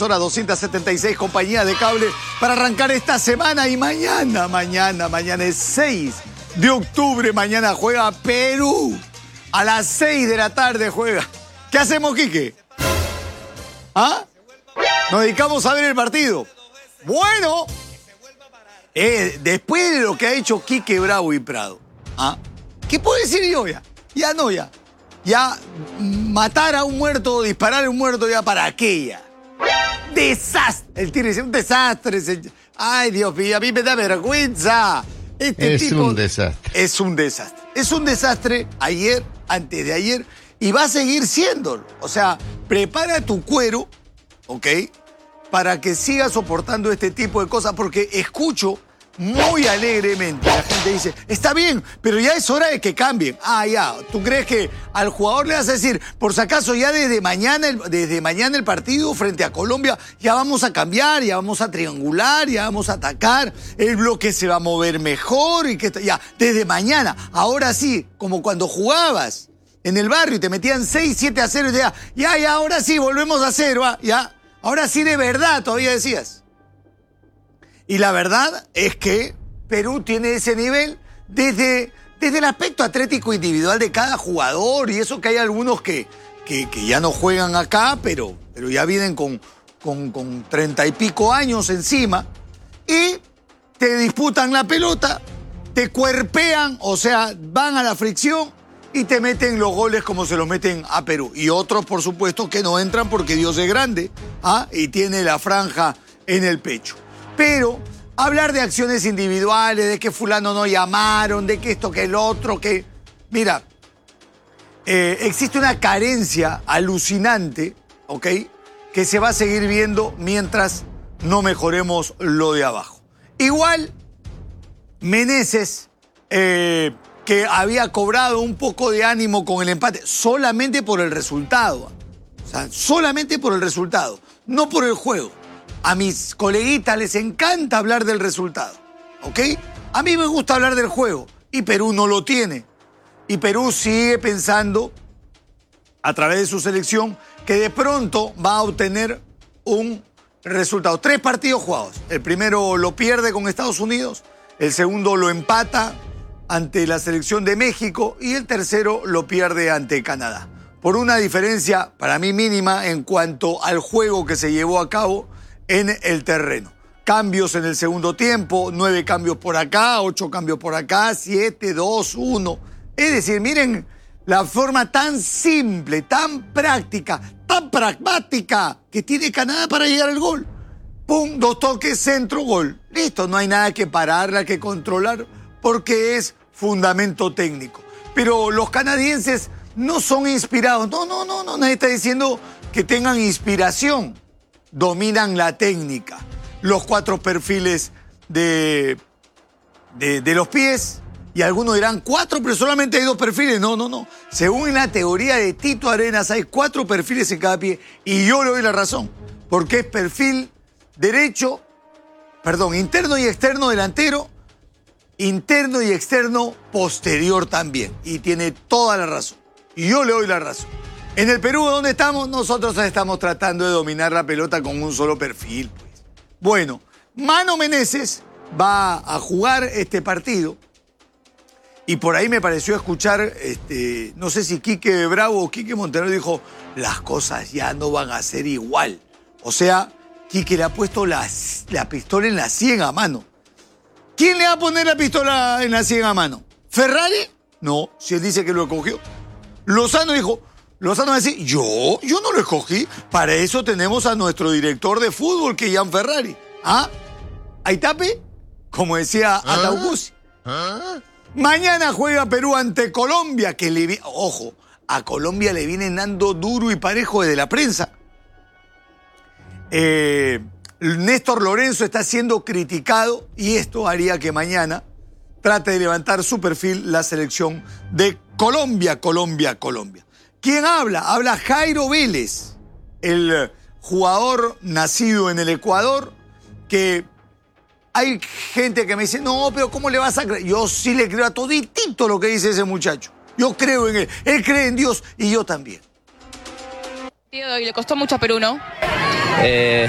emisora 276 compañías de cable para arrancar esta semana y mañana es 6 de octubre, mañana juega Perú. A las 6 de la tarde juega. ¿Qué hacemos, Quique? ¿Ah? Nos dedicamos a ver el partido. Bueno, después de lo que ha hecho Quique Bravo y Prado, ¿ah? ¿Qué puedo decir yo ya? Ya matar a un muerto, disparar a un muerto, ya para aquella. Desastre. El tiro dice, un desastre. Ay, Dios mío, a mí me da vergüenza. Es un desastre. Es un desastre ayer, antes de ayer, y va a seguir siéndolo. O sea, prepara tu cuero, ¿ok? Para que siga soportando este tipo de cosas, porque escucho muy alegremente la gente dice, está bien, pero ya es hora de que cambien. Ah, ya, ¿tú crees que al jugador le vas a decir, por si acaso ya desde mañana el partido frente a Colombia, ya vamos a cambiar, ya vamos a triangular, ya vamos a atacar, el bloque se va a mover mejor y que ya, desde mañana, ahora sí, como cuando jugabas en el barrio y te metían 6-7-0 y te decían, ya, ahora sí, volvemos a cero, ya, ahora sí de verdad, todavía decías. Y la verdad es que Perú tiene ese nivel desde el aspecto atlético individual de cada jugador, y eso que hay algunos que ya no juegan acá, pero ya vienen con 30 y pico años encima, y te disputan la pelota, te cuerpean, o sea, van a la fricción y te meten los goles como se los meten a Perú. Y otros, por supuesto, que no entran porque Dios es grande, y tiene la franja en el pecho. Pero hablar de acciones individuales, de que fulano no llamaron, de que esto, que el otro, que... Mira, existe una carencia alucinante, ¿ok? Que se va a seguir viendo mientras no mejoremos lo de abajo. Igual, Meneses, que había cobrado un poco de ánimo con el empate, solamente por el resultado. O sea, solamente por el resultado, no por el juego. A mis coleguitas les encanta hablar del resultado, ¿ok? A mí me gusta hablar del juego y Perú no lo tiene. Y Perú sigue pensando, a través de su selección, que de pronto va a obtener un resultado. 3 partidos jugados. El primero lo pierde con Estados Unidos, el segundo lo empata ante la selección de México y el tercero lo pierde ante Canadá. Por una diferencia, para mí mínima, en cuanto al juego que se llevó a cabo en el terreno. Cambios en el segundo tiempo, 9 cambios por acá, 8 cambios por acá, 7, 2, 1. Es decir, miren la forma tan simple, tan práctica, tan pragmática que tiene Canadá para llegar al gol. Pum, 2 toques, centro, gol. Listo, no hay nada que pararla, que controlar, porque es fundamento técnico. Pero los canadienses no son inspirados. No, nadie está diciendo que tengan inspiración. Dominan la técnica, los 4 perfiles de los pies, y algunos dirán 4, pero solamente hay 2 perfiles. No. Según la teoría de Tito Arenas, hay 4 perfiles en cada pie, y yo le doy la razón, porque es perfil interno y externo delantero, interno y externo posterior también, y tiene toda la razón, y yo le doy la razón. En el Perú, ¿dónde estamos? Nosotros estamos tratando de dominar la pelota con un solo perfil, pues. Bueno, Mano Meneses va a jugar este partido y por ahí me pareció escuchar, no sé si Quique Bravo o Quique Montenegro dijo, las cosas ya no van a ser igual. O sea, Quique le ha puesto la pistola en la 100 a Mano. ¿Quién le va a poner la pistola en la 100 a Mano? ¿Ferrari? No, si él dice que lo escogió. Lozano va a decir, yo no lo escogí. Para eso tenemos a nuestro director de fútbol, que es Jan Ferrari. Aitape, como decía Atauguz. Mañana juega Perú ante Colombia, que ojo, a Colombia le vienen dando duro y parejo desde la prensa. Néstor Lorenzo está siendo criticado y esto haría que mañana trate de levantar su perfil la selección de Colombia. ¿Quién habla? Habla Jairo Vélez, el jugador nacido en el Ecuador, que hay gente que me dice, no, pero ¿cómo le vas a creer? Yo sí le creo a toditito lo que dice ese muchacho. Yo creo en él cree en Dios y yo también. Y le costó mucho a Perú, ¿no?